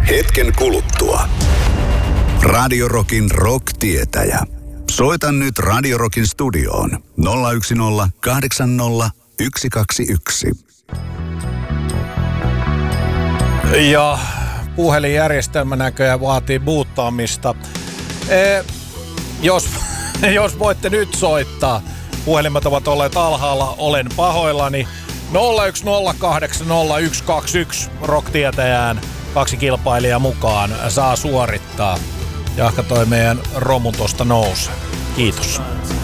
Hetken kuluttua. Radio Rockin rock-tietäjä. Soita nyt Radio Rockin studioon 010 80 121. Ja puhelinjärjestelmä näköjään vaatii boottaamista. Jos voitte nyt soittaa, puhelimet ovat olleet alhaalla, olen pahoillani. 010800121 rock-tietäjään 2 kilpailijaa mukaan saa suorittaa. Jahka toi meidän romun tosta nousee. Kiitos.